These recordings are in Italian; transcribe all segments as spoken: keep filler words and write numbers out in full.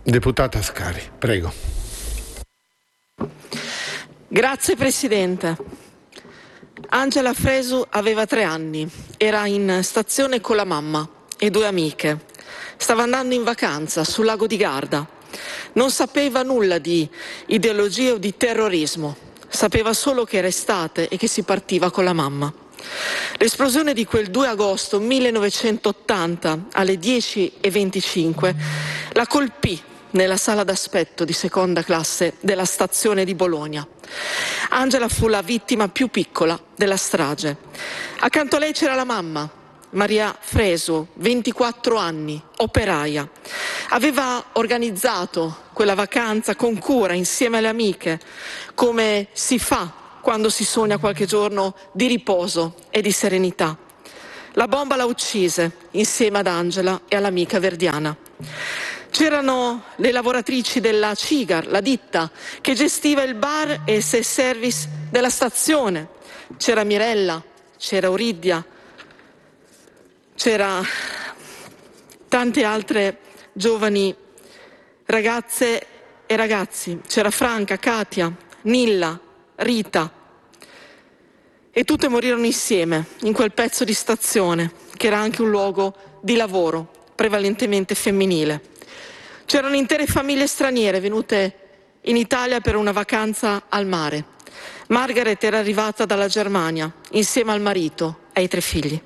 Deputata Ascari, prego. Grazie Presidente. Angela Fresu aveva tre anni, era in stazione con la mamma e due amiche. Stava andando in vacanza sul lago di Garda. Non sapeva nulla di ideologie o di terrorismo, sapeva solo che era estate e che si partiva con la mamma. L'esplosione di quel due agosto millenovecentottanta alle dieci e venticinque la colpì nella sala d'aspetto di seconda classe della stazione di Bologna. Angela fu la vittima più piccola della strage. Accanto a lei c'era la mamma, Maria Fresu, ventiquattro anni, operaia. Aveva organizzato quella vacanza con cura insieme alle amiche, come si fa quando si sogna qualche giorno di riposo e di serenità. La bomba la uccise insieme ad Angela e all'amica verdiana. C'erano le lavoratrici della Cigar, la ditta, che gestiva il bar e il self-service della stazione. C'era Mirella, c'era Euridia, c'era tante altre giovani ragazze e ragazzi. C'era Franca, Katia, Nilla, Rita. E tutte morirono insieme in quel pezzo di stazione, che era anche un luogo di lavoro, prevalentemente femminile. C'erano intere famiglie straniere venute in Italia per una vacanza al mare. Margaret era arrivata dalla Germania insieme al marito e ai tre figli.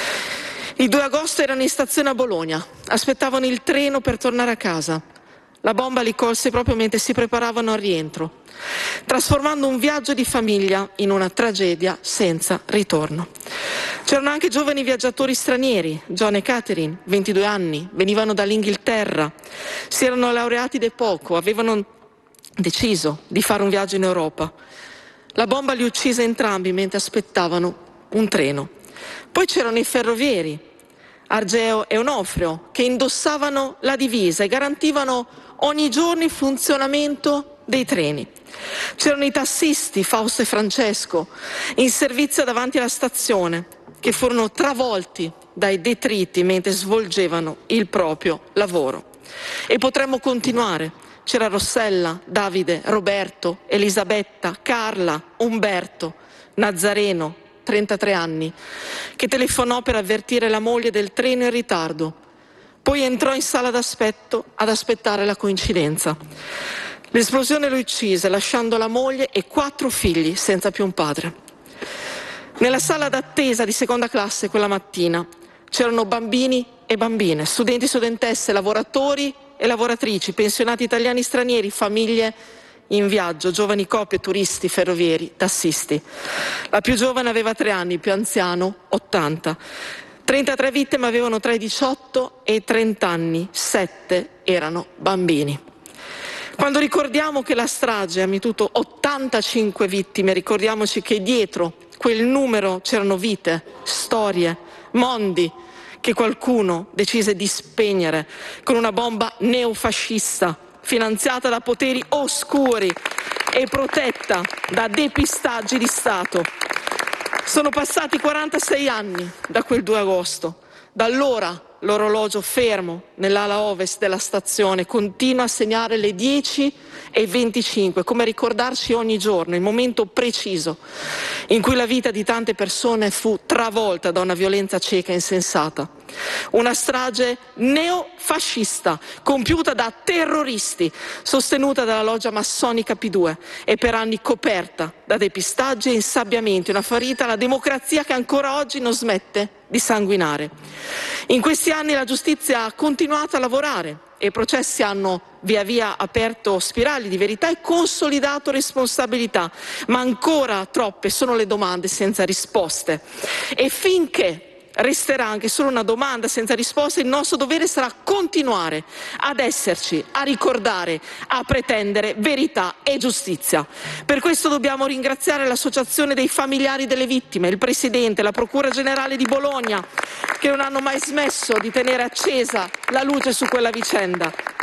Il due agosto erano in stazione a Bologna, aspettavano il treno per tornare a casa. La bomba li colse proprio mentre si preparavano al rientro, trasformando un viaggio di famiglia in una tragedia senza ritorno. C'erano anche giovani viaggiatori stranieri, John e Catherine, ventidue anni, venivano dall'Inghilterra, si erano laureati da poco, avevano deciso di fare un viaggio in Europa. La bomba li uccise entrambi mentre aspettavano un treno. Poi c'erano i ferrovieri, Argeo e Onofrio, che indossavano la divisa e garantivano ogni giorno il funzionamento dei treni. C'erano i tassisti, Fausto e Francesco, in servizio davanti alla stazione, che furono travolti dai detriti mentre svolgevano il proprio lavoro. E potremmo continuare. C'era Rossella, Davide, Roberto, Elisabetta, Carla, Umberto, Nazareno, trentatré anni, che telefonò per avvertire la moglie del treno in ritardo. Poi entrò in sala d'aspetto ad aspettare la coincidenza. L'esplosione lo uccise, lasciando la moglie e quattro figli senza più un padre. Nella sala d'attesa di seconda classe quella mattina c'erano bambini e bambine, studenti e studentesse, lavoratori e lavoratrici, pensionati italiani e stranieri, famiglie in viaggio, giovani coppie, turisti, ferrovieri, tassisti. La più giovane aveva tre anni, il più anziano ottanta. trentatré vittime avevano tra i diciotto e i trenta anni, sette erano bambini. Quando ricordiamo che la strage ha mietuto ottantacinque vittime, ricordiamoci che dietro quel numero c'erano vite, storie, mondi che qualcuno decise di spegnere con una bomba neofascista finanziata da poteri oscuri e protetta da depistaggi di Stato. Sono passati quarantasei anni da quel due agosto. Da allora l'orologio fermo nell'ala ovest della stazione continua a segnare le dieci e venticinque, come ricordarci ogni giorno il momento preciso in cui la vita di tante persone fu travolta da una violenza cieca e insensata. Una strage neofascista compiuta da terroristi, sostenuta dalla loggia massonica P due e per anni coperta da depistaggi e insabbiamenti, una ferita alla democrazia che ancora oggi non smette di sanguinare. In questi anni la giustizia ha continuato a lavorare e i processi hanno via via aperto spirali di verità e consolidato responsabilità, ma ancora troppe sono le domande senza risposte. E finché resterà anche solo una domanda senza risposta, il nostro dovere sarà continuare ad esserci, a ricordare, a pretendere verità e giustizia. Per questo dobbiamo ringraziare l'Associazione dei familiari delle vittime, il Presidente, la Procura Generale di Bologna, che non hanno mai smesso di tenere accesa la luce su quella vicenda.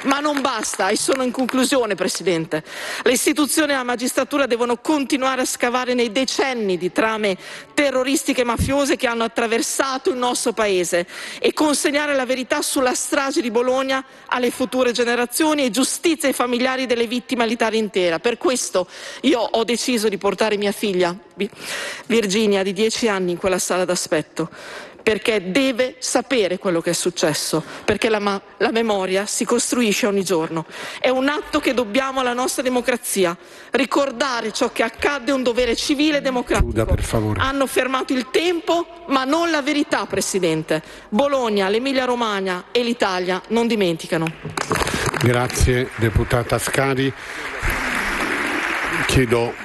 Ma non basta, e sono in conclusione, Presidente. Le istituzioni e la magistratura devono continuare a scavare nei decenni di trame terroristiche mafiose che hanno attraversato il nostro Paese e consegnare la verità sulla strage di Bologna alle future generazioni e giustizia ai familiari delle vittime all'Italia intera. Per questo io ho deciso di portare mia figlia, Virginia, di dieci anni, in quella sala d'aspetto, perché deve sapere quello che è successo, perché la, ma- la memoria si costruisce ogni giorno. È un atto che dobbiamo alla nostra democrazia. Ricordare ciò che accadde è un dovere civile e democratico. Chiuda, per favore. Hanno fermato il tempo, ma non la verità, Presidente. Bologna, l'Emilia Romagna e l'Italia non dimenticano. Grazie, deputata Ascari. Chiedo...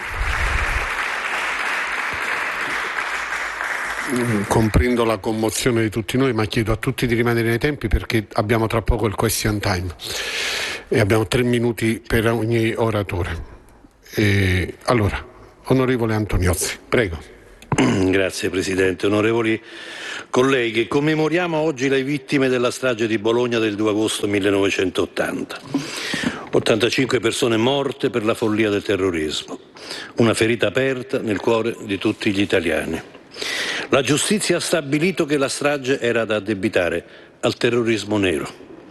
Comprendo la commozione di tutti noi, ma chiedo a tutti di rimanere nei tempi perché abbiamo tra poco il question time e abbiamo tre minuti per ogni oratore. E allora, onorevole Antoniozzi, prego. Grazie Presidente. Onorevoli colleghi, commemoriamo oggi le vittime della strage di Bologna del due agosto millenovecentottanta. ottantacinque persone morte per la follia del terrorismo, una ferita aperta nel cuore di tutti gli italiani. La giustizia ha stabilito che la strage era da addebitare al terrorismo nero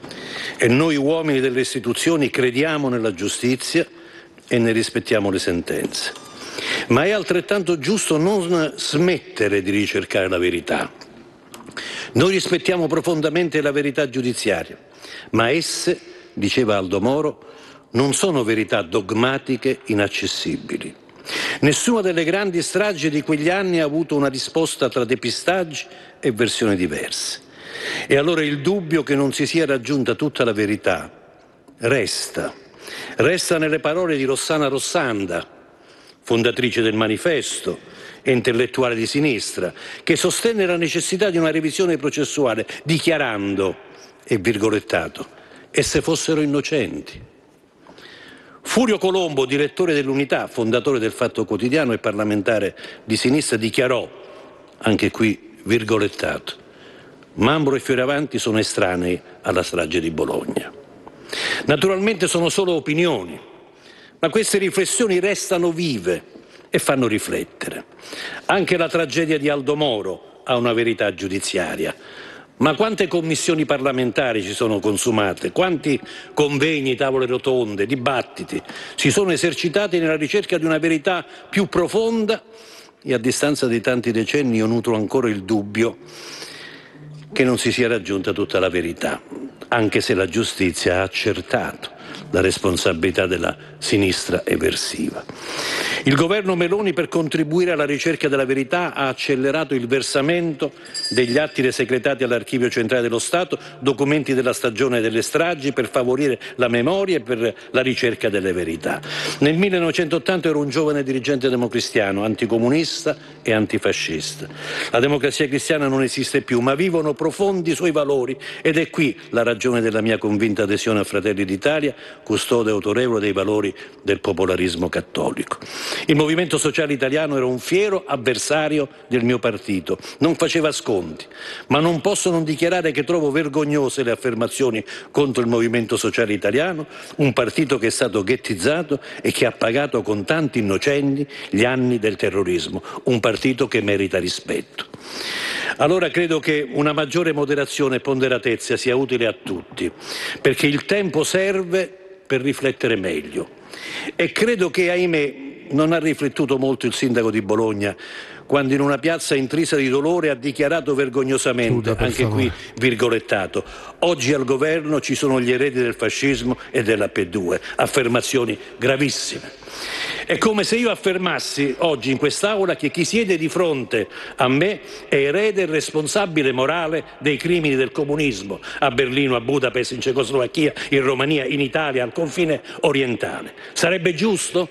e noi uomini delle istituzioni crediamo nella giustizia e ne rispettiamo le sentenze. Ma è altrettanto giusto non smettere di ricercare la verità. Noi rispettiamo profondamente la verità giudiziaria, ma esse, diceva Aldo Moro, non sono verità dogmatiche inaccessibili. Nessuna delle grandi stragi di quegli anni ha avuto una risposta tra depistaggi e versioni diverse. E allora il dubbio che non si sia raggiunta tutta la verità resta. Resta nelle parole di Rossana Rossanda, fondatrice del Manifesto e intellettuale di sinistra, che sostenne la necessità di una revisione processuale, dichiarando, e virgolettato, e se fossero innocenti. Furio Colombo, direttore dell'Unità, fondatore del Fatto Quotidiano e parlamentare di sinistra, dichiarò, anche qui virgolettato, Mambro e Fioravanti sono estranei alla strage di Bologna. Naturalmente sono solo opinioni, ma queste riflessioni restano vive e fanno riflettere. Anche la tragedia di Aldo Moro ha una verità giudiziaria. Ma quante commissioni parlamentari ci sono consumate, quanti convegni, tavole rotonde, dibattiti si sono esercitati nella ricerca di una verità più profonda e a distanza di tanti decenni io nutro ancora il dubbio che non si sia raggiunta tutta la verità, anche se la giustizia ha accertato la responsabilità della sinistra eversiva. Il governo Meloni, per contribuire alla ricerca della verità, ha accelerato il versamento degli atti secretati all'Archivio Centrale dello Stato, documenti della stagione delle stragi, per favorire la memoria e per la ricerca delle verità. Nel millenovecentottanta ero un giovane dirigente democristiano, anticomunista e antifascista. La Democrazia Cristiana non esiste più, ma vivono profondi suoi valori ed è qui la ragione della mia convinta adesione a Fratelli d'Italia, custode autorevole dei valori del popolarismo cattolico. Il Movimento Sociale Italiano era un fiero avversario del mio partito, non faceva sconti, ma non posso non dichiarare che trovo vergognose le affermazioni contro il Movimento Sociale Italiano, un partito che è stato ghettizzato e che ha pagato con tanti innocenti gli anni del terrorismo, un partito che merita rispetto. Allora credo che una maggiore moderazione e ponderatezza sia utile a tutti, perché il tempo serve per riflettere meglio. E credo che, ahimè, non ha riflettuto molto il sindaco di Bologna quando in una piazza intrisa di dolore ha dichiarato vergognosamente, Chiuda, anche qui virgolettato, oggi al governo ci sono gli eredi del fascismo e della P due, affermazioni gravissime. È come se io affermassi oggi in quest'Aula che chi siede di fronte a me è erede e responsabile morale dei crimini del comunismo a Berlino, a Budapest, in Cecoslovacchia, in Romania, in Italia, al confine orientale. Sarebbe giusto?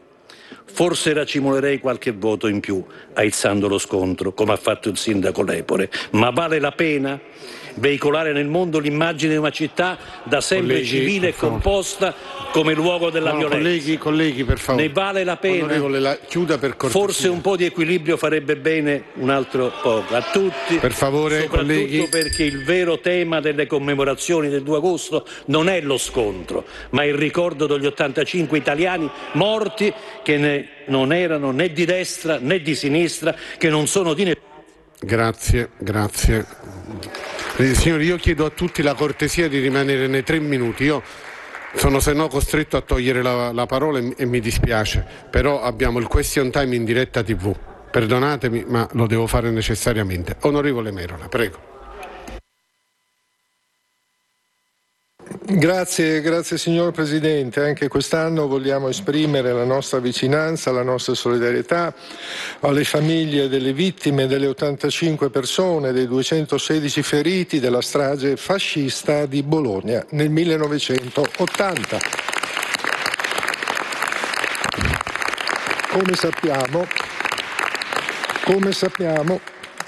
Forse racimolerei qualche voto in più aizzando lo scontro, come ha fatto il sindaco Lepore, ma vale la pena? veicolare nel mondo l'immagine di una città da sempre colleghi, civile e composta come luogo della no, violenza. Colleghi, colleghi, per favore. Ne vale la pena? Onorevole, la chiuda per cortesia. Forse un po' di equilibrio farebbe bene un altro poco. A tutti, per favore, soprattutto colleghi. Perché il vero tema delle commemorazioni del due agosto non è lo scontro, ma il ricordo degli ottantacinque italiani morti che ne, non erano né di destra né di sinistra, che non sono di nessuno. Grazie, grazie. Eh, signori, io chiedo a tutti la cortesia di rimanere nei tre minuti. Io sono se no costretto a togliere la, la parola e, e mi dispiace, però abbiamo il question time in diretta tivù. Perdonatemi, ma lo devo fare necessariamente. Onorevole Merola, prego. Grazie, grazie signor Presidente. Anche quest'anno vogliamo esprimere la nostra vicinanza, la nostra solidarietà alle famiglie delle vittime, delle ottantacinque persone, dei duecentosedici feriti della strage fascista di Bologna nel millenovecentottanta. Come sappiamo, come sappiamo,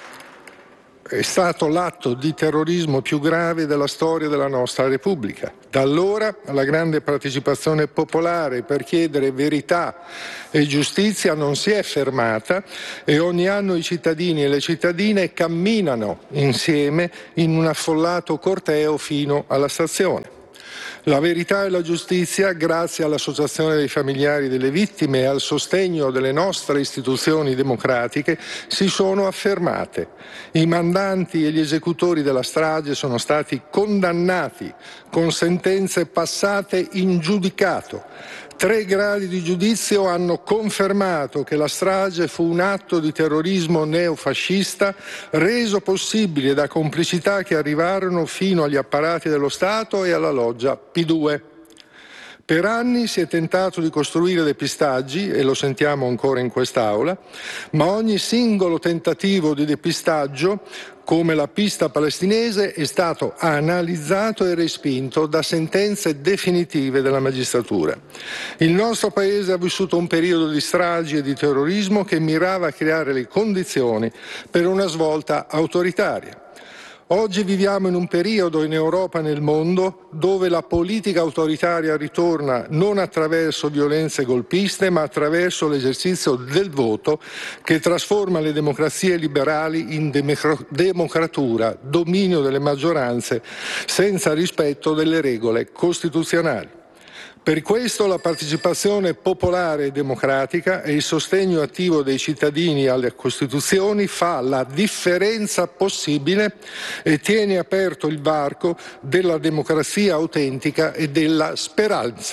è stato l'atto di terrorismo più grave della storia della nostra Repubblica. Da allora la grande partecipazione popolare per chiedere verità e giustizia non si è fermata e ogni anno i cittadini e le cittadine camminano insieme in un affollato corteo fino alla stazione. La verità e la giustizia, grazie all'Associazione dei familiari delle vittime e al sostegno delle nostre istituzioni democratiche, si sono affermate. I mandanti e gli esecutori della strage sono stati condannati con sentenze passate in giudicato. Tre gradi di giudizio hanno confermato che la strage fu un atto di terrorismo neofascista reso possibile da complicità che arrivarono fino agli apparati dello Stato e alla loggia P due. Per anni si è tentato di costruire depistaggi, e lo sentiamo ancora in quest'Aula, ma ogni singolo tentativo di depistaggio, come la pista palestinese, è stato analizzato e respinto da sentenze definitive della magistratura. Il nostro Paese ha vissuto un periodo di stragi e di terrorismo che mirava a creare le condizioni per una svolta autoritaria. Oggi viviamo in un periodo in Europa e nel mondo dove la politica autoritaria ritorna non attraverso violenze golpiste ma attraverso l'esercizio del voto che trasforma le democrazie liberali in democratura, dominio delle maggioranze senza rispetto delle regole costituzionali. Per questo la partecipazione popolare e democratica e il sostegno attivo dei cittadini alle Costituzioni fa la differenza possibile e tiene aperto il varco della democrazia autentica e della speranza.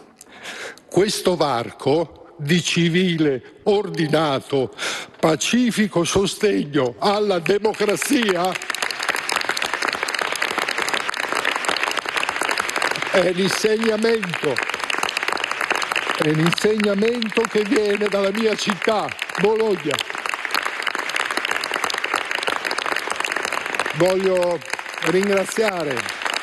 Questo varco di civile, ordinato, pacifico sostegno alla democrazia è l'insegnamento, è l'insegnamento che viene dalla mia città, Bologna. Voglio ringraziare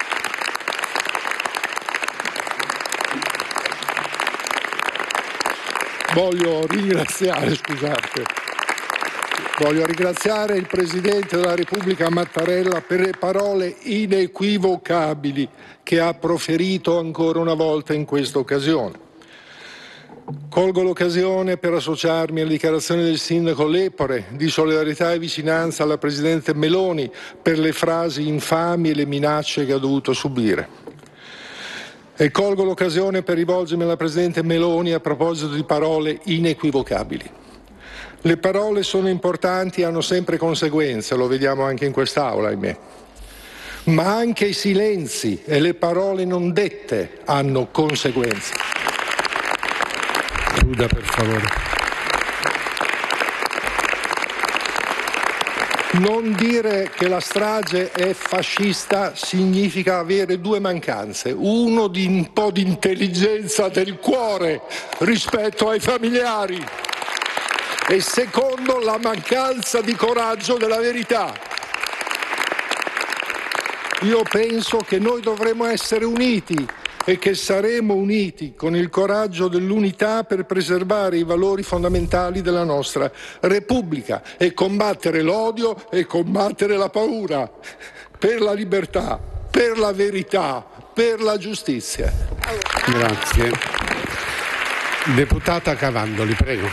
voglio ringraziare, scusate, voglio ringraziare il Presidente della Repubblica Mattarella per le parole inequivocabili che ha proferito ancora una volta in questa occasione. Colgo l'occasione per associarmi alle dichiarazioni del Sindaco Lepore di solidarietà e vicinanza alla Presidente Meloni per le frasi infami e le minacce che ha dovuto subire. E colgo l'occasione per rivolgermi alla Presidente Meloni a proposito di parole inequivocabili. Le parole sono importanti e hanno sempre conseguenze, lo vediamo anche in quest'Aula, ahimè. Ma anche i silenzi e le parole non dette hanno conseguenze. Chiuda, per favore. Non dire che la strage è fascista significa avere due mancanze. Uno, di un po' di intelligenza del cuore rispetto ai familiari. E secondo, la mancanza di coraggio della verità. Io penso che noi dovremo essere uniti e che saremo uniti con il coraggio dell'unità per preservare i valori fondamentali della nostra Repubblica e combattere l'odio e combattere la paura. per la libertà, per la verità, per la giustizia. Grazie. Deputata Cavandoli, prego.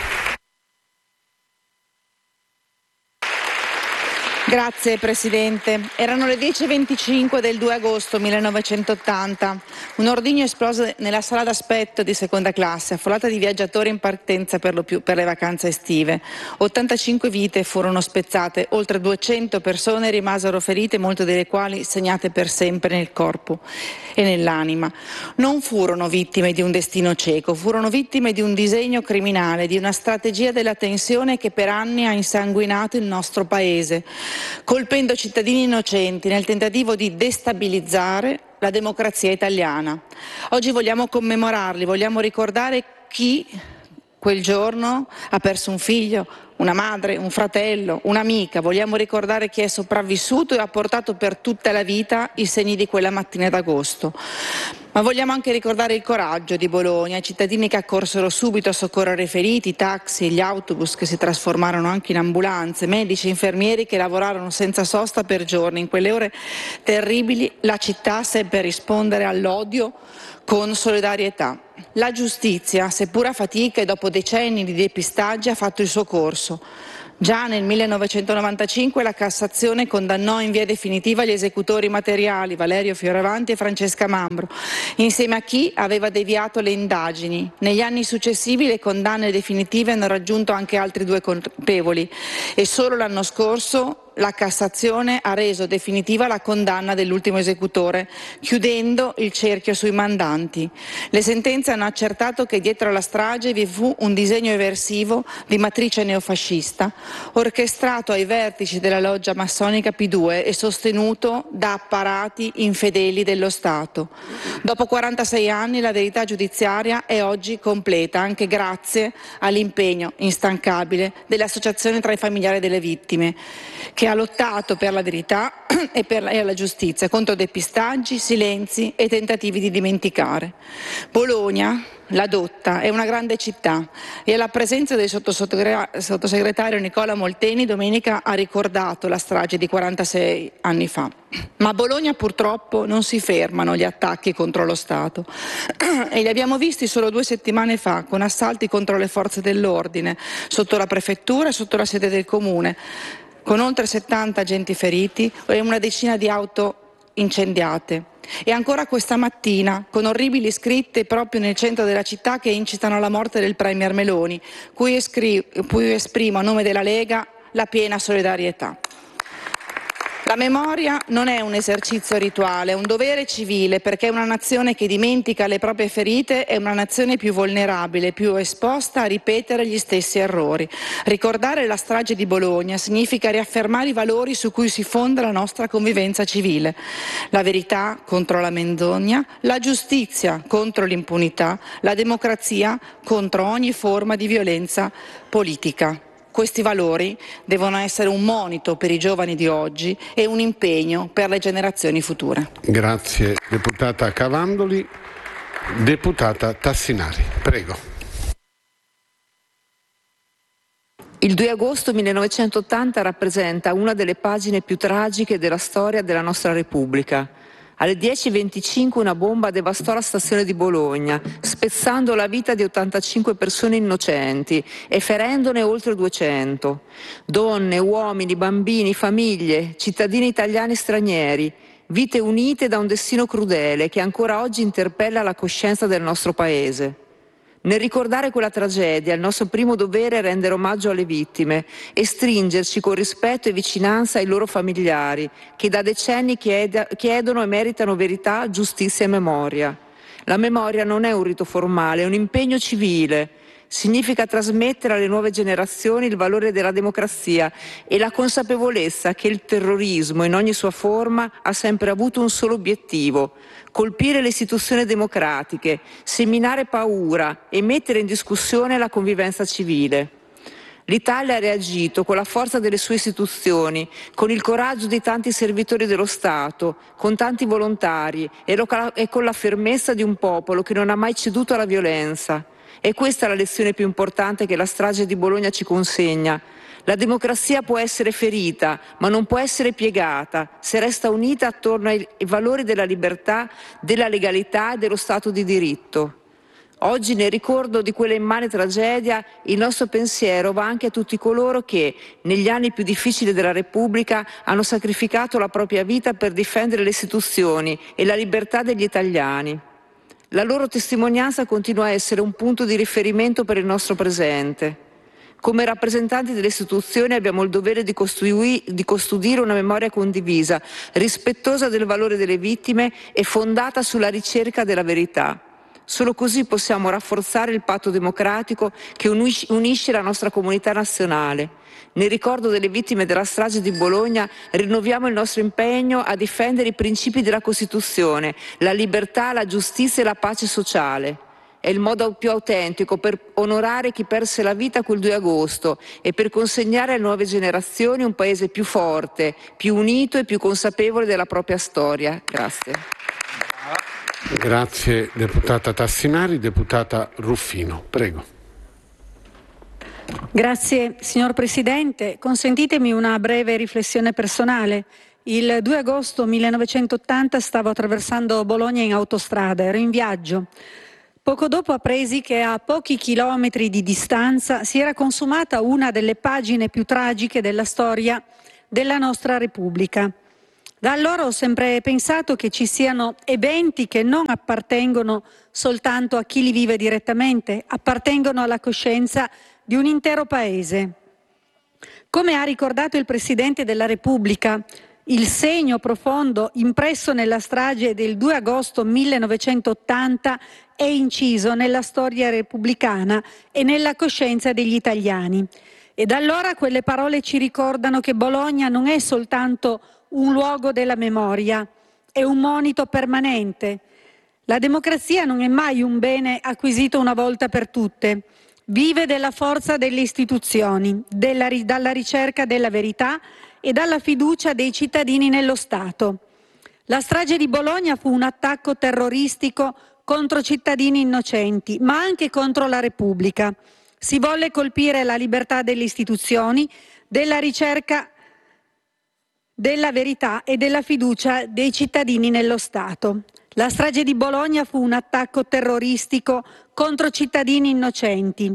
Grazie Presidente. Erano le dieci e venticinque del due agosto millenovecentottanta. Un ordigno esplose nella sala d'aspetto di seconda classe, affollata di viaggiatori in partenza per lo più per le vacanze estive. ottantacinque vite furono spezzate, oltre duecento persone rimasero ferite, molte delle quali segnate per sempre nel corpo e nell'anima. Non furono vittime di un destino cieco, furono vittime di un disegno criminale, di una strategia della tensione che per anni ha insanguinato il nostro Paese, colpendo cittadini innocenti nel tentativo di destabilizzare la democrazia italiana. Oggi vogliamo commemorarli, vogliamo ricordare chi quel giorno ha perso un figlio, una madre, un fratello, un'amica. Vogliamo ricordare chi è sopravvissuto e ha portato per tutta la vita i segni di quella mattina d'agosto. Ma vogliamo anche ricordare il coraggio di Bologna, i cittadini che accorsero subito a soccorrere i feriti, i taxi, gli autobus che si trasformarono anche in ambulanze, medici, infermieri che lavorarono senza sosta per giorni. In quelle ore terribili la città seppe rispondere all'odio con solidarietà. La giustizia, seppur a fatica e dopo decenni di depistaggi, ha fatto il suo corso. Già nel millenovecentonovantacinque la Cassazione condannò in via definitiva gli esecutori materiali Valerio Fioravanti e Francesca Mambro, insieme a chi aveva deviato le indagini. Negli anni successivi le condanne definitive hanno raggiunto anche altri due colpevoli e solo l'anno scorso la Cassazione ha reso definitiva la condanna dell'ultimo esecutore, chiudendo il cerchio sui mandanti. Le sentenze hanno accertato che dietro la strage vi fu un disegno eversivo di matrice neofascista, orchestrato ai vertici della loggia massonica P due e sostenuto da apparati infedeli dello Stato. Dopo quarantasei anni la verità giudiziaria è oggi completa, anche grazie all'impegno instancabile dell'Associazione tra i familiari delle vittime, che ha lottato per la verità e per la, e la giustizia contro depistaggi, silenzi e tentativi di dimenticare. Bologna, la Dotta, è una grande città e alla presenza del sottosegretario Nicola Molteni domenica ha ricordato la strage di quarantasei anni fa. Ma a Bologna purtroppo non si fermano gli attacchi contro lo Stato e li abbiamo visti solo due settimane fa con assalti contro le forze dell'ordine sotto la prefettura e sotto la sede del comune, con oltre settanta agenti feriti e una decina di auto incendiate. E ancora questa mattina, con orribili scritte proprio nel centro della città che incitano alla morte del Premier Meloni, cui, escri- cui esprimo a nome della Lega la piena solidarietà. La memoria non è un esercizio rituale, è un dovere civile, perché una nazione che dimentica le proprie ferite è una nazione più vulnerabile, più esposta a ripetere gli stessi errori. Ricordare la strage di Bologna significa riaffermare i valori su cui si fonda la nostra convivenza civile. La verità contro la menzogna, la giustizia contro l'impunità, la democrazia contro ogni forma di violenza politica. Questi valori devono essere un monito per i giovani di oggi e un impegno per le generazioni future. Grazie deputata Cavandoli. Deputata Tassinari, prego. Il due agosto millenovecentottanta rappresenta una delle pagine più tragiche della storia della nostra Repubblica. Alle dieci e venticinque una bomba devastò la stazione di Bologna, spezzando la vita di ottantacinque persone innocenti e ferendone oltre duecento. Donne, uomini, bambini, famiglie, cittadini italiani e stranieri, vite unite da un destino crudele che ancora oggi interpella la coscienza del nostro Paese. Nel ricordare quella tragedia, il nostro primo dovere è rendere omaggio alle vittime e stringerci con rispetto e vicinanza ai loro familiari, che da decenni chied- chiedono e meritano verità, giustizia e memoria. La memoria non è un rito formale, è un impegno civile. Significa trasmettere alle nuove generazioni il valore della democrazia e la consapevolezza che il terrorismo in ogni sua forma ha sempre avuto un solo obiettivo: colpire le istituzioni democratiche, seminare paura e mettere in discussione la convivenza civile. L'Italia ha reagito con la forza delle sue istituzioni, con il coraggio di tanti servitori dello Stato, con tanti volontari e, lo- e con la fermezza di un popolo che non ha mai ceduto alla violenza. E questa è la lezione più importante che la strage di Bologna ci consegna: La democrazia può essere ferita, ma non può essere piegata se resta unita attorno ai valori della libertà, della legalità e dello Stato di diritto. Oggi, nel ricordo di quella immane tragedia, il nostro pensiero va anche a tutti coloro che, negli anni più difficili della Repubblica, hanno sacrificato la propria vita per difendere le istituzioni e la libertà degli italiani. La loro testimonianza continua a essere un punto di riferimento per il nostro presente. Come rappresentanti delle istituzioni abbiamo il dovere di, di custodire una memoria condivisa, rispettosa del valore delle vittime e fondata sulla ricerca della verità. Solo così possiamo rafforzare il patto democratico che unisce la nostra comunità nazionale. Nel ricordo delle vittime della strage di Bologna rinnoviamo il nostro impegno a difendere i principi della Costituzione, la libertà, la giustizia e la pace sociale. È il modo più autentico per onorare chi perse la vita quel due agosto e per consegnare alle nuove generazioni un paese più forte, più unito e più consapevole della propria storia. Grazie. Grazie deputata Tassinari. Deputata Ruffino, prego. Grazie signor Presidente. Consentitemi una breve riflessione personale. Il due agosto millenovecentottanta stavo attraversando Bologna in autostrada, ero in viaggio. Poco dopo appresi che a pochi chilometri di distanza si era consumata una delle pagine più tragiche della storia della nostra Repubblica. Da allora ho sempre pensato che ci siano eventi che non appartengono soltanto a chi li vive direttamente, appartengono alla coscienza di un intero Paese. Come ha ricordato il Presidente della Repubblica, il segno profondo impresso nella strage del due agosto millenovecentottanta è inciso nella storia repubblicana e nella coscienza degli italiani. E da allora quelle parole ci ricordano che Bologna non è soltanto un luogo della memoria, è un monito permanente. La democrazia non è mai un bene acquisito una volta per tutte. Vive della forza delle istituzioni, della, dalla ricerca della verità e dalla fiducia dei cittadini nello Stato. La strage di Bologna fu un attacco terroristico contro cittadini innocenti, ma anche contro la Repubblica. Si volle colpire la libertà delle istituzioni, della ricerca della verità e della fiducia dei cittadini nello Stato. La strage di Bologna fu un attacco terroristico contro cittadini innocenti,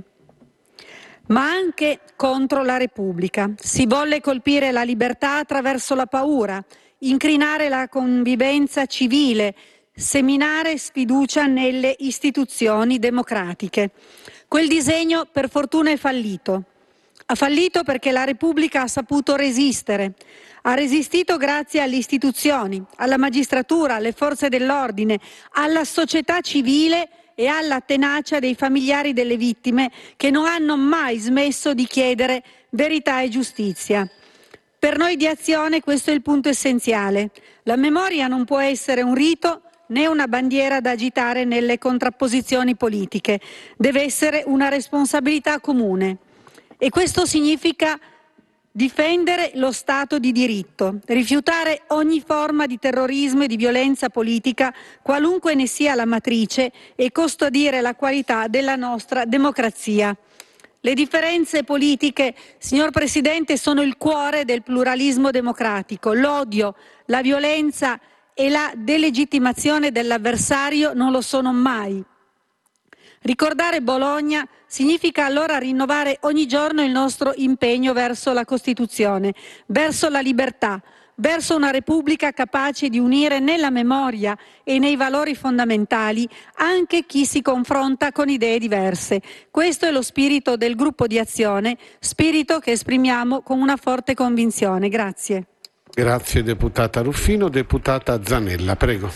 ma anche contro la Repubblica. Si volle colpire la libertà attraverso la paura, incrinare la convivenza civile, seminare sfiducia nelle istituzioni democratiche. Quel disegno per fortuna è fallito. Ha fallito perché la Repubblica ha saputo resistere. Ha resistito grazie alle istituzioni, alla magistratura, alle forze dell'ordine, alla società civile e alla tenacia dei familiari delle vittime che non hanno mai smesso di chiedere verità e giustizia. Per noi di Azione questo è il punto essenziale. La memoria non può essere un rito né una bandiera da agitare nelle contrapposizioni politiche. Deve essere una responsabilità comune. E questo significa difendere lo Stato di diritto, rifiutare ogni forma di terrorismo e di violenza politica, qualunque ne sia la matrice, e custodire la qualità della nostra democrazia. Le differenze politiche, signor Presidente, sono il cuore del pluralismo democratico. L'odio, la violenza e la delegittimazione dell'avversario non lo sono mai. Ricordare Bologna significa allora rinnovare ogni giorno il nostro impegno verso la Costituzione, verso la libertà, verso una Repubblica capace di unire nella memoria e nei valori fondamentali anche chi si confronta con idee diverse. Questo è lo spirito del gruppo di Azione, spirito che esprimiamo con una forte convinzione. Grazie. Grazie deputata Ruffino. Deputata Zanella, prego.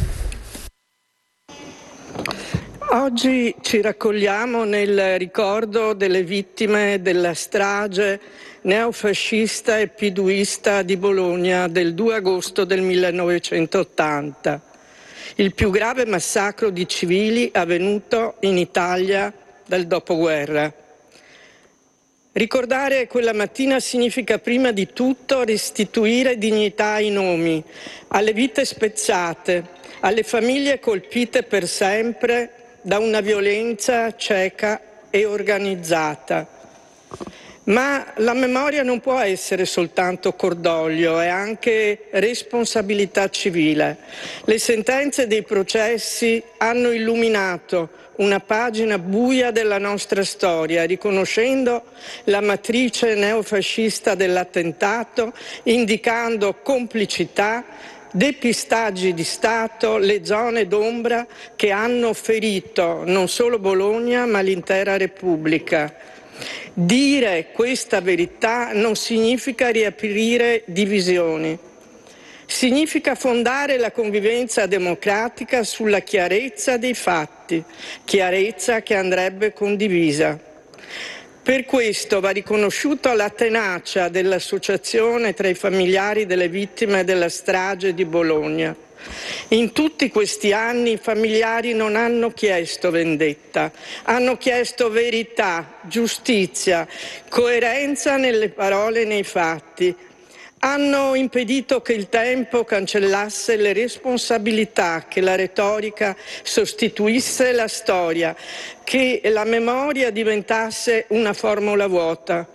Oggi ci raccogliamo nel ricordo delle vittime della strage neofascista e piduista di Bologna del due agosto del millenovecentottanta, il più grave massacro di civili avvenuto in Italia dal dopoguerra. Ricordare quella mattina significa prima di tutto restituire dignità ai nomi, alle vite spezzate, alle famiglie colpite per sempre da una violenza cieca e organizzata. Ma la memoria non può essere soltanto cordoglio, è anche responsabilità civile. Le sentenze dei processi hanno illuminato una pagina buia della nostra storia, riconoscendo la matrice neofascista dell'attentato, indicando complicità, depistaggi di Stato, le zone d'ombra che hanno ferito non solo Bologna ma l'intera Repubblica. Dire questa verità non significa riaprire divisioni, significa fondare la convivenza democratica sulla chiarezza dei fatti, chiarezza che andrebbe condivisa. Per questo va riconosciuta la tenacia dell'associazione tra i familiari delle vittime della strage di Bologna. In tutti questi anni i familiari non hanno chiesto vendetta, hanno chiesto verità, giustizia, coerenza nelle parole e nei fatti. Hanno impedito che il tempo cancellasse le responsabilità, che la retorica sostituisse la storia, che la memoria diventasse una formula vuota.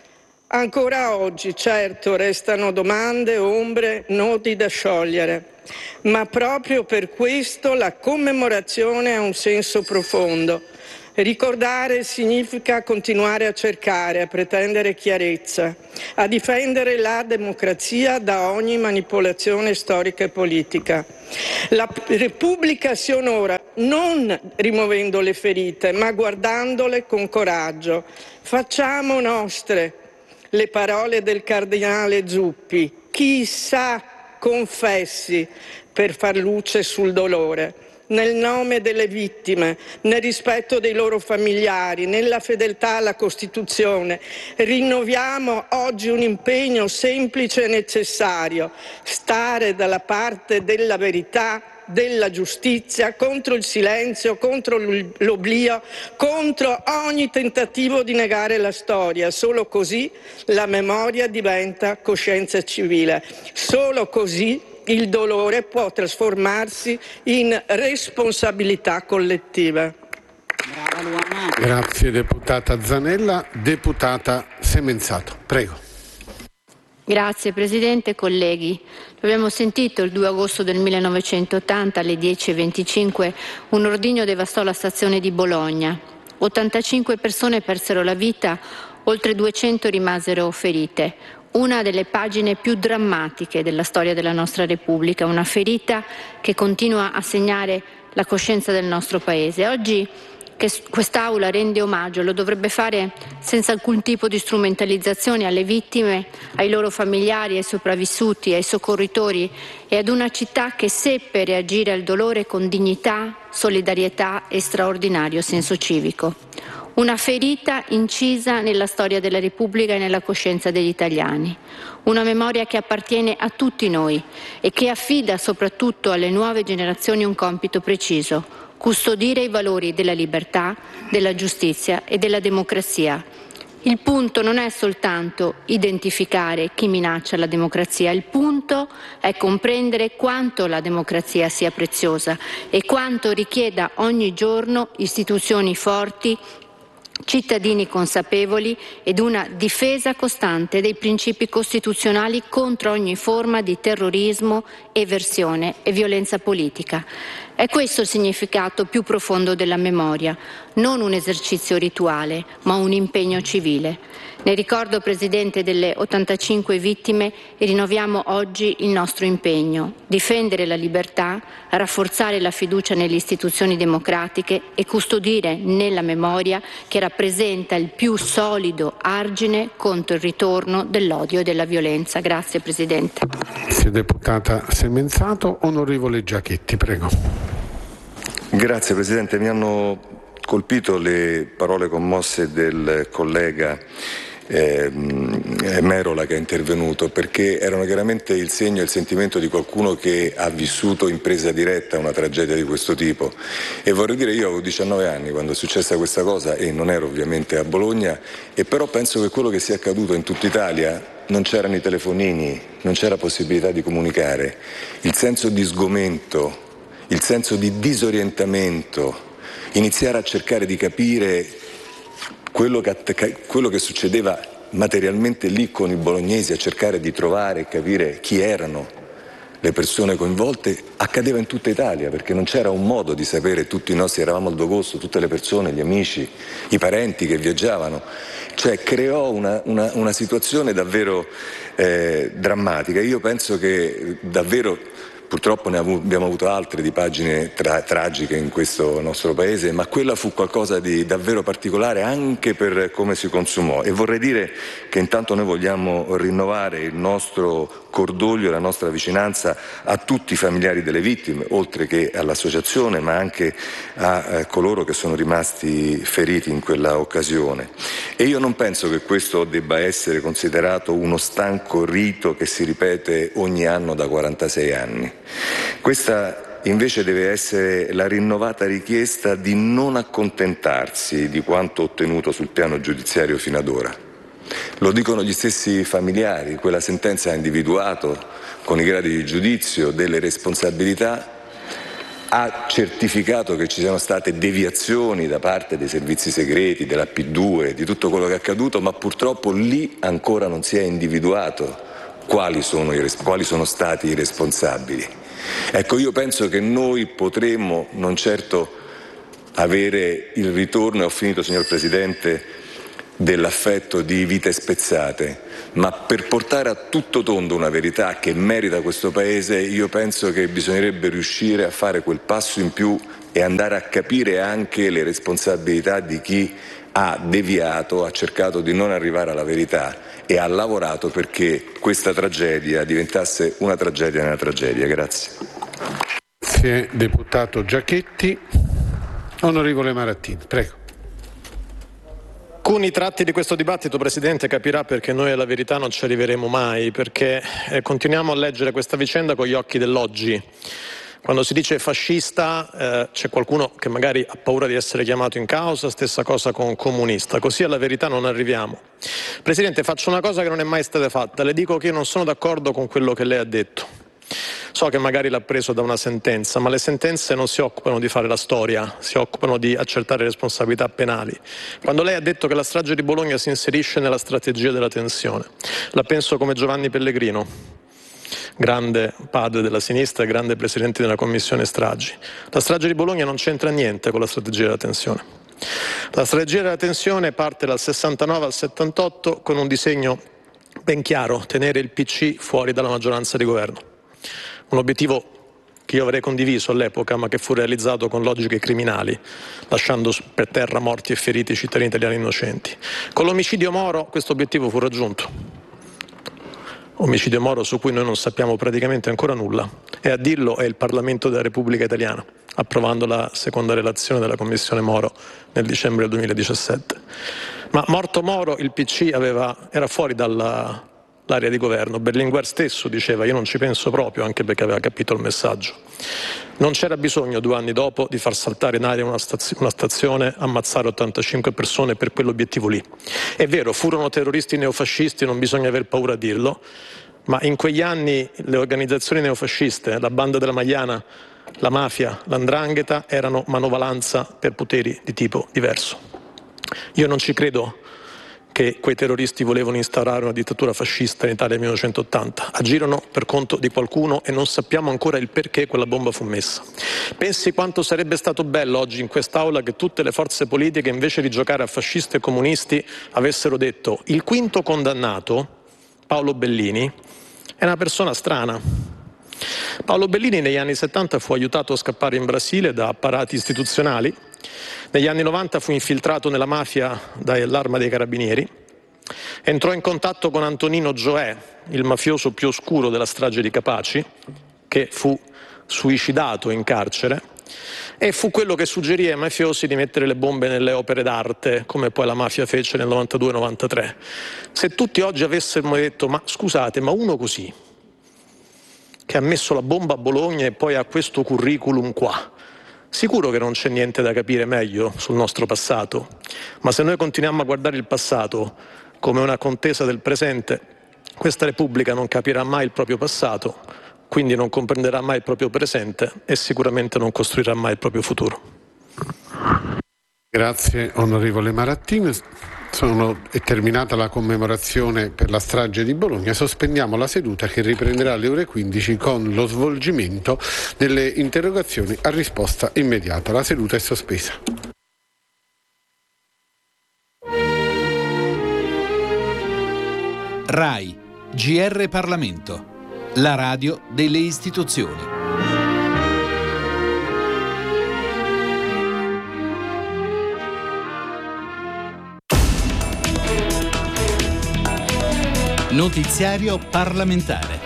Ancora oggi, certo, restano domande, ombre, nodi da sciogliere. Ma proprio per questo la commemorazione ha un senso profondo. Ricordare significa continuare a cercare, a pretendere chiarezza, a difendere la democrazia da ogni manipolazione storica e politica. La Repubblica si onora non rimuovendo le ferite, ma guardandole con coraggio. Facciamo nostre le parole del cardinale Zuppi: chi sa confessi per far luce sul dolore. Nel nome delle vittime, nel rispetto dei loro familiari, nella fedeltà alla Costituzione, rinnoviamo oggi un impegno semplice e necessario: stare dalla parte della verità, della giustizia, contro il silenzio, contro l'oblio, contro ogni tentativo di negare la storia. Solo così la memoria diventa coscienza civile. Solo così il dolore può trasformarsi in responsabilità collettiva. Grazie deputata Zanella. Deputata Semenzato, prego. Grazie Presidente, colleghi. Abbiamo sentito il due agosto del millenovecentottanta alle dieci e venticinque un ordigno devastò la stazione di Bologna. ottantacinque persone persero la vita, oltre duecento rimasero ferite. Una delle pagine più drammatiche della storia della nostra Repubblica, una ferita che continua a segnare la coscienza del nostro Paese. Oggi che quest'Aula rende omaggio lo dovrebbe fare senza alcun tipo di strumentalizzazione alle vittime, ai loro familiari, ai sopravvissuti, ai soccorritori e ad una città che seppe reagire al dolore con dignità, solidarietà e straordinario senso civico. Una ferita incisa nella storia della Repubblica e nella coscienza degli italiani. Una memoria che appartiene a tutti noi e che affida soprattutto alle nuove generazioni un compito preciso: custodire i valori della libertà, della giustizia e della democrazia. Il punto non è soltanto identificare chi minaccia la democrazia, il punto è comprendere quanto la democrazia sia preziosa e quanto richieda ogni giorno istituzioni forti, cittadini consapevoli ed una difesa costante dei principi costituzionali contro ogni forma di terrorismo, eversione e violenza politica. È questo il significato più profondo della memoria, non un esercizio rituale, ma un impegno civile. Nel ricordo, Presidente, delle ottantacinque vittime rinnoviamo oggi il nostro impegno: difendere la libertà, rafforzare la fiducia nelle istituzioni democratiche e custodire nella memoria che rappresenta il più solido argine contro il ritorno dell'odio e della violenza. Grazie Presidente. Grazie deputata Semenzato. Onorevole Giachetti, prego. Grazie Presidente, mi hanno colpito le parole commosse del collega eh, Merola che è intervenuto, perché erano chiaramente il segno e il sentimento di qualcuno che ha vissuto in presa diretta una tragedia di questo tipo. E vorrei dire, io avevo diciannove anni quando è successa questa cosa e non ero ovviamente a Bologna, e però penso che quello che sia accaduto in tutta Italia, non c'erano i telefonini, non c'era possibilità di comunicare, il senso di sgomento, il senso di disorientamento, iniziare a cercare di capire quello che, quello che succedeva materialmente lì con i bolognesi a cercare di trovare e capire chi erano le persone coinvolte, accadeva in tutta Italia, perché non c'era un modo di sapere. Tutti i nostri, eravamo al due agosto, tutte le persone, gli amici, i parenti che viaggiavano, cioè creò una, una, una situazione davvero eh, drammatica. Io penso che davvero, purtroppo ne abbiamo avuto altre di pagine tra- tragiche in questo nostro paese, ma quella fu qualcosa di davvero particolare anche per come si consumò. E vorrei dire che intanto noi vogliamo rinnovare il nostro cordoglio e la nostra vicinanza a tutti i familiari delle vittime, oltre che all'associazione, ma anche a eh, coloro che sono rimasti feriti in quella occasione. E io non penso che questo debba essere considerato uno stanco rito che si ripete ogni anno da quarantasei anni. Questa invece deve essere la rinnovata richiesta di non accontentarsi di quanto ottenuto sul piano giudiziario fino ad ora. Lo dicono gli stessi familiari, quella sentenza ha individuato con i gradi di giudizio delle responsabilità, ha certificato che ci siano state deviazioni da parte dei servizi segreti, della P due, di tutto quello che è accaduto, ma purtroppo lì ancora non si è individuato quali sono, i, quali sono stati i responsabili. Ecco, io penso che noi potremmo non certo avere il ritorno, e ho finito signor Presidente, dell'affetto di vite spezzate, ma per portare a tutto tondo una verità che merita questo Paese, io penso che bisognerebbe riuscire a fare quel passo in più e andare a capire anche le responsabilità di chi ha deviato, ha cercato di non arrivare alla verità e ha lavorato perché questa tragedia diventasse una tragedia nella tragedia. Grazie. Grazie deputato Giachetti. Onorevole Marattini, prego. Alcuni tratti di questo dibattito, Presidente, capirà perché noi alla verità non ci arriveremo mai, perché eh, continuiamo a leggere questa vicenda con gli occhi dell'oggi. Quando si dice fascista eh, c'è qualcuno che magari ha paura di essere chiamato in causa, stessa cosa con comunista, così alla verità non arriviamo. Presidente, faccio una cosa che non è mai stata fatta, le dico che io non sono d'accordo con quello che lei ha detto. So che magari l'ha preso da una sentenza, ma le sentenze non si occupano di fare la storia, si occupano di accertare responsabilità penali. Quando lei ha detto che la strage di Bologna si inserisce nella strategia della tensione, la penso come Giovanni Pellegrino, grande padre della sinistra e grande presidente della commissione stragi. La strage di Bologna non c'entra niente con la strategia della tensione. La strategia della tensione parte dal sessantanove al settantotto con un disegno ben chiaro, tenere il P C fuori dalla maggioranza di governo. Un obiettivo che io avrei condiviso all'epoca, ma che fu realizzato con logiche criminali, lasciando per terra morti e feriti cittadini italiani innocenti. Con l'omicidio Moro questo obiettivo fu raggiunto. Omicidio Moro su cui noi non sappiamo praticamente ancora nulla, e a dirlo è il Parlamento della Repubblica Italiana, approvando la seconda relazione della Commissione Moro nel dicembre del duemiladiciassette. Ma morto Moro il P C aveva, era fuori dalla l'area di governo. Berlinguer stesso diceva io non ci penso proprio, anche perché aveva capito il messaggio. Non c'era bisogno due anni dopo di far saltare in aria una, stazio, una stazione, ammazzare ottantacinque persone per quell'obiettivo lì. È vero, furono terroristi neofascisti, non bisogna aver paura a dirlo, ma in quegli anni le organizzazioni neofasciste, la banda della Magliana, la mafia, l'andrangheta erano manovalanza per poteri di tipo diverso. Io non ci credo che quei terroristi volevano instaurare una dittatura fascista in Italia nel millenovecentottanta. Agirono per conto di qualcuno e non sappiamo ancora il perché quella bomba fu messa. Pensi quanto sarebbe stato bello oggi in quest'Aula che tutte le forze politiche, invece di giocare a fascisti e comunisti, avessero detto il quinto condannato, Paolo Bellini, è una persona strana. Paolo Bellini negli anni settanta fu aiutato a scappare in Brasile da apparati istituzionali. Negli anni novanta fu infiltrato nella mafia dall'Arma dei Carabinieri, entrò in contatto con Antonino Gioè, il mafioso più oscuro della strage di Capaci, che fu suicidato in carcere, e fu quello che suggerì ai mafiosi di mettere le bombe nelle opere d'arte, come poi la mafia fece nel novantadue novantatré. Se tutti oggi avessimo detto ma scusate, ma uno così, che ha messo la bomba a Bologna e poi ha questo curriculum qua, sicuro che non c'è niente da capire meglio sul nostro passato, ma se noi continuiamo a guardare il passato come una contesa del presente, questa Repubblica non capirà mai il proprio passato, quindi non comprenderà mai il proprio presente e sicuramente non costruirà mai il proprio futuro. Grazie onorevole Marattini. Sono, è terminata la commemorazione per la strage di Bologna. Sospendiamo la seduta che riprenderà alle ore quindici con lo svolgimento delle interrogazioni a risposta immediata. La seduta è sospesa. RAI, G R Parlamento, la radio delle istituzioni. Notiziario parlamentare.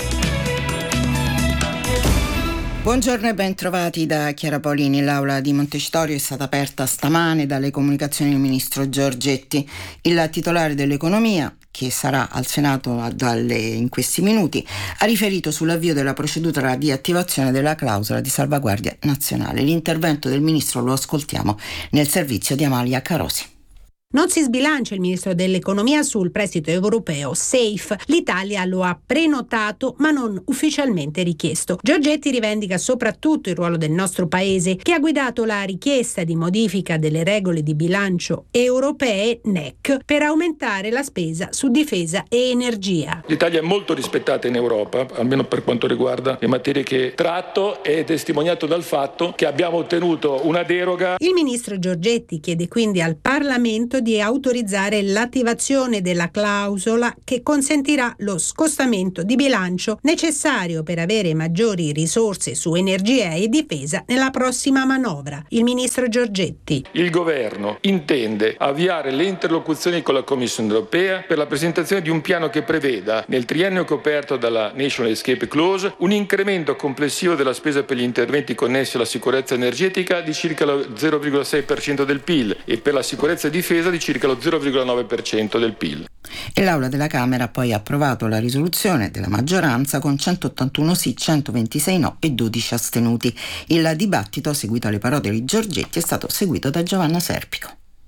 Buongiorno e ben trovati da Chiara Paolini. L'aula di Montecitorio è stata aperta stamane dalle comunicazioni del ministro Giorgetti. Il titolare dell'economia, che sarà al Senato dalle, in questi minuti, ha riferito sull'avvio della procedura di attivazione della clausola di salvaguardia nazionale. L'intervento del ministro lo ascoltiamo nel servizio di Amalia Carosi. Non si sbilancia il ministro dell'economia sul prestito europeo SAFE. L'Italia lo ha prenotato ma non ufficialmente richiesto. Giorgetti rivendica soprattutto il ruolo del nostro paese, che ha guidato la richiesta di modifica delle regole di bilancio europee N E C per aumentare la spesa su difesa e energia. L'Italia è molto rispettata in Europa, almeno per quanto riguarda le materie che tratto, è testimoniato dal fatto che abbiamo ottenuto una deroga. Il ministro Giorgetti chiede quindi al Parlamento di autorizzare l'attivazione della clausola che consentirà lo scostamento di bilancio necessario per avere maggiori risorse su energia e difesa nella prossima manovra. Il ministro Giorgetti. Il governo intende avviare le interlocuzioni con la Commissione europea per la presentazione di un piano che preveda, nel triennio coperto dalla National Escape Clause, un incremento complessivo della spesa per gli interventi connessi alla sicurezza energetica di circa lo zero virgola sei per cento del P I L e per la sicurezza e difesa di circa lo zero virgola nove per cento del P I L. E l'Aula della Camera ha poi approvato la risoluzione della maggioranza con centottantuno sì, centoventisei no e dodici astenuti. Il dibattito, seguito alle parole di Giorgetti, è stato seguito da Giovanna Serpico.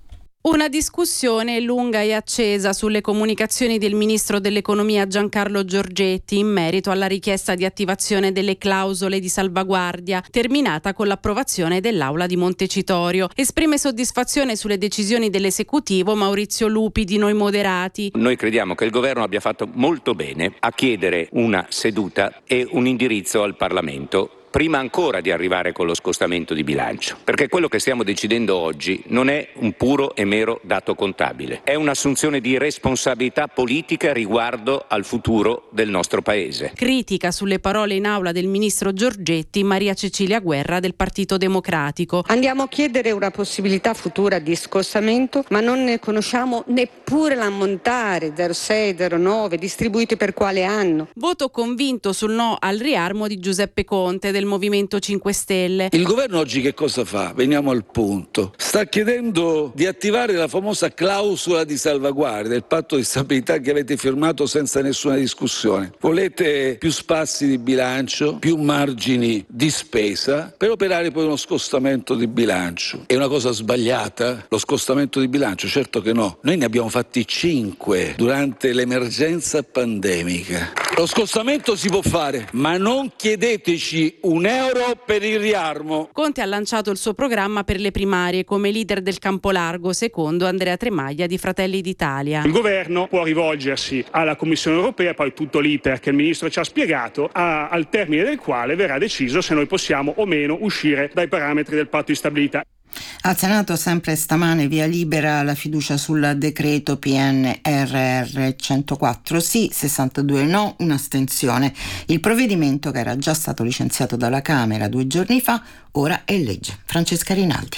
Una discussione lunga e accesa sulle comunicazioni del ministro dell'economia Giancarlo Giorgetti in merito alla richiesta di attivazione delle clausole di salvaguardia, terminata con l'approvazione dell'Aula di Montecitorio. Esprime soddisfazione sulle decisioni dell'esecutivo Maurizio Lupi di Noi Moderati. Noi crediamo che il governo abbia fatto molto bene a chiedere una seduta e un indirizzo al Parlamento prima ancora di arrivare con lo scostamento di bilancio, perché quello che stiamo decidendo oggi non è un puro e mero dato contabile, è un'assunzione di responsabilità politica riguardo al futuro del nostro Paese. Critica sulle parole in aula del ministro Giorgetti Maria Cecilia Guerra del Partito Democratico. Andiamo a chiedere una possibilità futura di scostamento, ma non ne conosciamo neppure l'ammontare, zero virgola sei, zero virgola nove, distribuiti per quale anno. Voto convinto sul no al riarmo di Giuseppe Conte del Movimento cinque Stelle. Il governo oggi che cosa fa? Veniamo al punto. Sta chiedendo di attivare la famosa clausola di salvaguardia del patto di stabilità che avete firmato senza nessuna discussione. Volete più spazi di bilancio, più margini di spesa per operare poi uno scostamento di bilancio. È una cosa sbagliata lo scostamento di bilancio? Certo che no. Noi ne abbiamo fatti cinque durante l'emergenza pandemica. Lo scostamento si può fare, ma non chiedeteci un euro per il riarmo. Conte ha lanciato il suo programma per le primarie come leader del Campolargo, secondo Andrea Tremaglia di Fratelli d'Italia. Il governo può rivolgersi alla Commissione europea, poi tutto l'iter che il ministro ci ha spiegato, a, al termine del quale verrà deciso se noi possiamo o meno uscire dai parametri del patto di stabilità. Al Senato sempre stamane via libera la fiducia sul decreto P N R R, centoquattro sì, sessantadue no, un'astensione. Il provvedimento, che era già stato licenziato dalla Camera due giorni fa, ora è legge. Francesca Rinaldi.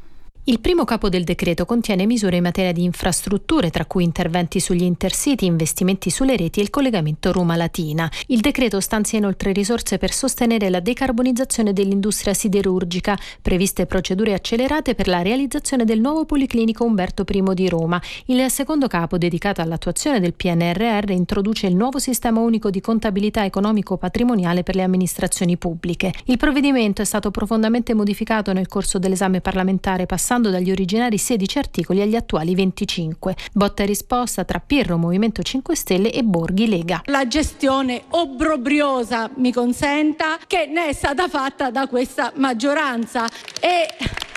Il primo capo del decreto contiene misure in materia di infrastrutture, tra cui interventi sugli intercity, investimenti sulle reti e il collegamento Roma-Latina. Il decreto stanzia inoltre risorse per sostenere la decarbonizzazione dell'industria siderurgica, previste procedure accelerate per la realizzazione del nuovo Policlinico Umberto I di Roma. Il secondo capo, dedicato all'attuazione del P N R R, introduce il nuovo sistema unico di contabilità economico-patrimoniale per le amministrazioni pubbliche. Il provvedimento è stato profondamente modificato nel corso dell'esame parlamentare, passando dagli originari sedici articoli agli attuali venticinque. Botta e risposta tra Pirro, Movimento cinque Stelle e Borghi, Lega. La gestione obbrobriosa, mi consenta, che ne è stata fatta da questa maggioranza e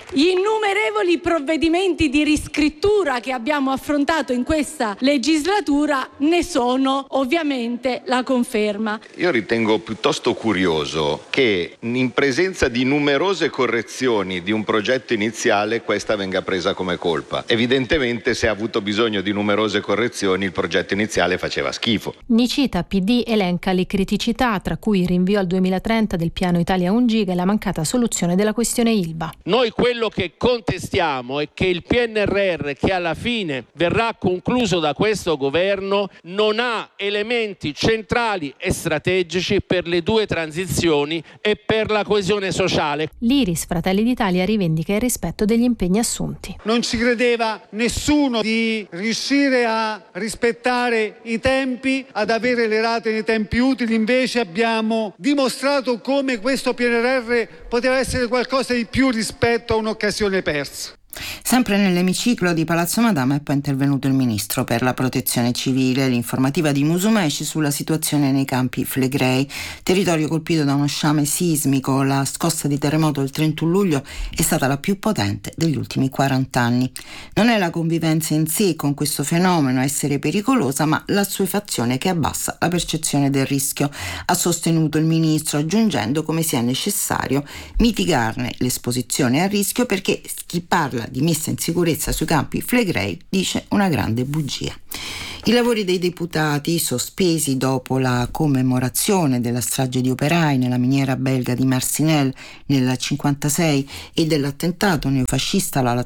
Gli innumerevoli provvedimenti di riscrittura che abbiamo affrontato in questa legislatura ne sono ovviamente la conferma. Io ritengo piuttosto curioso che in presenza di numerose correzioni di un progetto iniziale questa venga presa come colpa. Evidentemente se ha avuto bisogno di numerose correzioni il progetto iniziale faceva schifo. Nicita P D elenca le criticità, tra cui il rinvio al duemilatrenta del piano Italia un giga e la mancata soluzione della questione Ilva. Noi quello che contestiamo è che il P N R R che alla fine verrà concluso da questo governo non ha elementi centrali e strategici per le due transizioni e per la coesione sociale. L'Iris Fratelli d'Italia rivendica il rispetto degli impegni assunti. Non ci credeva nessuno di riuscire a rispettare i tempi, ad avere le rate nei tempi utili, invece abbiamo dimostrato come questo P N R R poteva essere qualcosa di più rispetto a un'occasione persa. Sempre nell'emiciclo di Palazzo Madama è poi intervenuto il ministro per la protezione civile. L'informativa di Musumeci sulla situazione nei campi Flegrei, territorio colpito da uno sciame sismico. La scossa di terremoto del trentuno luglio è stata la più potente degli ultimi quaranta anni. Non è la convivenza in sé con questo fenomeno a essere pericolosa, ma l'assuefazione che abbassa la percezione del rischio, ha sostenuto il ministro, aggiungendo come sia necessario mitigarne l'esposizione al rischio, perché chi parla di messa in sicurezza sui campi Flegrei dice una grande bugia. I lavori dei deputati, sospesi dopo la commemorazione della strage di operai nella miniera belga di Marcinelle nel cinquantasei e dell'attentato neofascista alla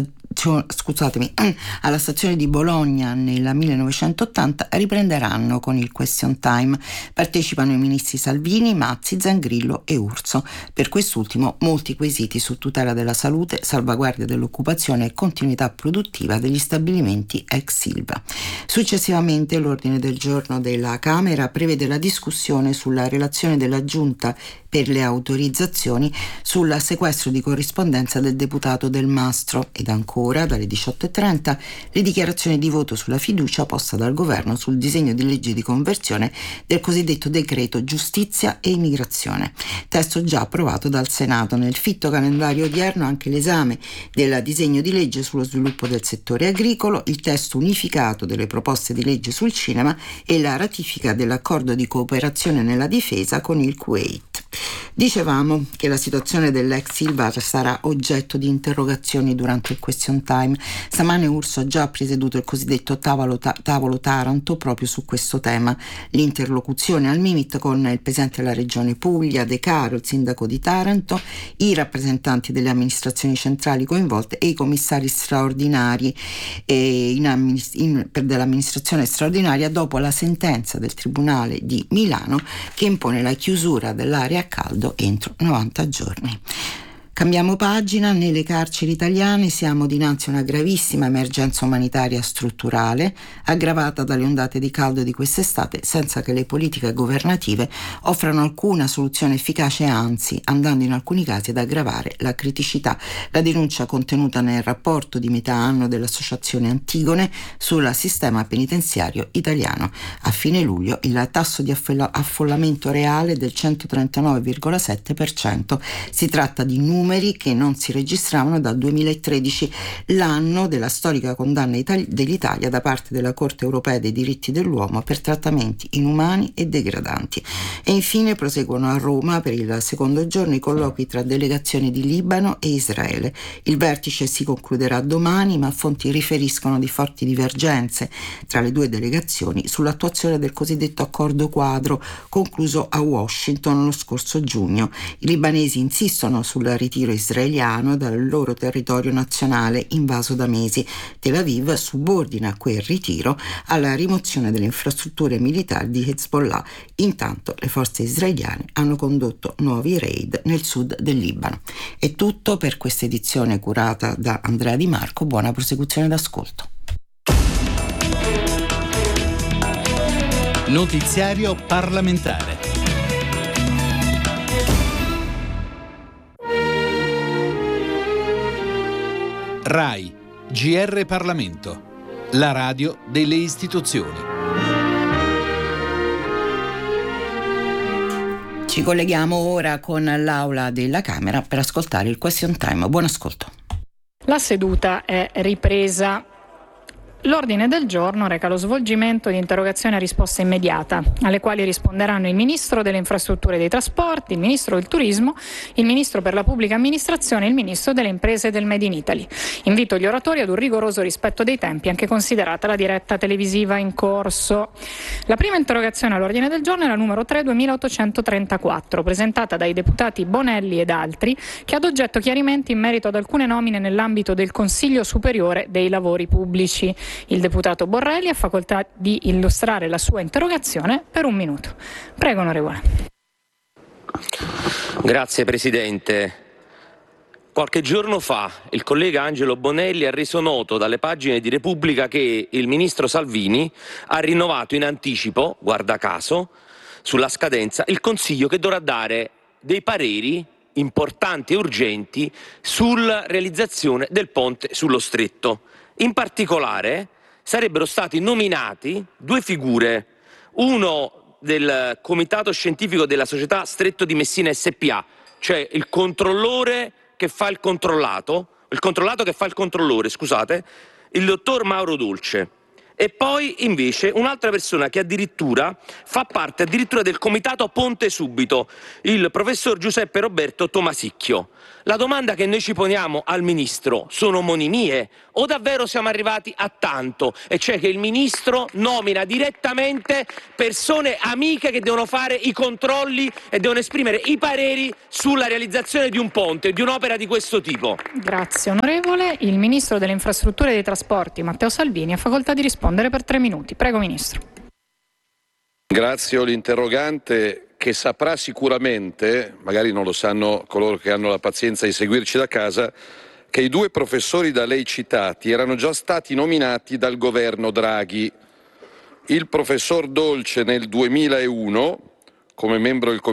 scusatemi, alla stazione di Bologna nel millenovecentottanta, riprenderanno con il question time. Partecipano i ministri Salvini, Mazzi, Zangrillo e Urso. Per quest'ultimo molti quesiti su tutela della salute, salvaguardia dell'occupazione e continuità produttiva degli stabilimenti ex Ilva. Successivamente l'ordine del giorno della Camera prevede la discussione sulla relazione della Giunta per le autorizzazioni sul sequestro di corrispondenza del deputato Del Mastro, ed ancora dalle diciotto e trenta le dichiarazioni di voto sulla fiducia posta dal governo sul disegno di legge di conversione del cosiddetto decreto giustizia e immigrazione, testo già approvato dal Senato. Nel fitto calendario odierno anche l'esame del disegno di legge sullo sviluppo del settore agricolo, il testo unificato delle proposte di legge sul cinema e la ratifica dell'accordo di cooperazione nella difesa con il Kuwait. Dicevamo che la situazione dell'ex Ilva sarà oggetto di interrogazioni durante il question time. Stamane Urso ha già presieduto il cosiddetto tavolo, ta- tavolo Taranto proprio su questo tema. L'interlocuzione al Mimit con il presidente della regione Puglia, De Caro, il sindaco di Taranto, i rappresentanti delle amministrazioni centrali coinvolte e i commissari straordinari eh, in amminist- in, per dell'amministrazione straordinaria dopo la sentenza del Tribunale di Milano che impone la chiusura dell'area a caldo entro novanta giorni. Cambiamo pagina. Nelle carceri italiane siamo dinanzi a una gravissima emergenza umanitaria strutturale, aggravata dalle ondate di caldo di quest'estate, senza che le politiche governative offrano alcuna soluzione efficace, anzi andando in alcuni casi ad aggravare la criticità. La denuncia contenuta nel rapporto di metà anno dell'Associazione Antigone sul sistema penitenziario italiano. A fine luglio il tasso di affollamento reale è del centotrentanove virgola sette per cento. Si tratta di numeri che non si registravano dal duemilatredici, l'anno della storica condanna itali- dell'Italia da parte della Corte europea dei diritti dell'uomo per trattamenti inumani e degradanti. E infine proseguono a Roma per il secondo giorno i colloqui tra delegazioni di Libano e Israele. Il vertice si concluderà domani, ma fonti riferiscono di forti divergenze tra le due delegazioni sull'attuazione del cosiddetto accordo quadro concluso a Washington lo scorso giugno. I libanesi insistono sul ritiro israeliano dal loro territorio nazionale invaso da mesi. Tel Aviv subordina quel ritiro alla rimozione delle infrastrutture militari di Hezbollah. Intanto le forze israeliane hanno condotto nuovi raid nel sud del Libano. È tutto per questa edizione curata da Andrea Di Marco. Buona prosecuzione d'ascolto. Notiziario parlamentare. RAI, G R Parlamento, la radio delle istituzioni. Ci colleghiamo ora con l'Aula della Camera per ascoltare il question time. Buon ascolto. La seduta è ripresa. L'ordine del giorno reca lo svolgimento di interrogazioni a risposta immediata, alle quali risponderanno il Ministro delle Infrastrutture e dei Trasporti, il Ministro del Turismo, il Ministro per la Pubblica Amministrazione e il Ministro delle Imprese e del Made in Italy. Invito gli oratori ad un rigoroso rispetto dei tempi, anche considerata la diretta televisiva in corso. La prima interrogazione all'ordine del giorno è la numero tre duemilaottocentotrentaquattro, presentata dai deputati Bonelli ed altri, che ha ad oggetto chiarimenti in merito ad alcune nomine nell'ambito del Consiglio Superiore dei Lavori Pubblici. Il deputato Borrelli ha facoltà di illustrare la sua interrogazione per un minuto. Prego, onorevole. Grazie, Presidente. Qualche giorno fa il collega Angelo Bonelli ha reso noto dalle pagine di Repubblica che il ministro Salvini ha rinnovato in anticipo, guarda caso, sulla scadenza, il Consiglio che dovrà dare dei pareri importanti e urgenti sulla realizzazione del ponte sullo Stretto. In particolare sarebbero stati nominati due figure, uno del comitato scientifico della società Stretto di Messina S P A, cioè il controllore che fa il controllato, il controllato che fa il controllore, scusate, il dottor Mauro Dolce. E poi invece un'altra persona che addirittura fa parte addirittura del comitato Ponte Subito, il professor Giuseppe Roberto Tomasicchio. La domanda che noi ci poniamo al Ministro: sono omonimie o davvero siamo arrivati a tanto? E cioè che il Ministro nomina direttamente persone amiche che devono fare i controlli e devono esprimere i pareri sulla realizzazione di un ponte, di un'opera di questo tipo. Grazie, onorevole. Il Ministro delle Infrastrutture e dei Trasporti, Matteo Salvini, ha facoltà di rispondere per tre minuti. Prego, Ministro. Ringrazio l'interrogante, che saprà sicuramente, magari non lo sanno coloro che hanno la pazienza di seguirci da casa, che i due professori da lei citati erano già stati nominati dal governo Draghi. Il professor Dolce nel duemilauno come membro del